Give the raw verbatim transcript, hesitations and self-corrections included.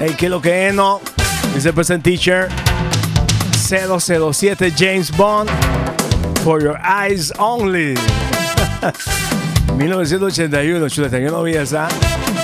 Hey, ¿qué lo que es, no? Dice el present teacher. cero cero siete James Bond. For your eyes only. mil novecientos ochenta y uno, chuleta, yo no vi esa.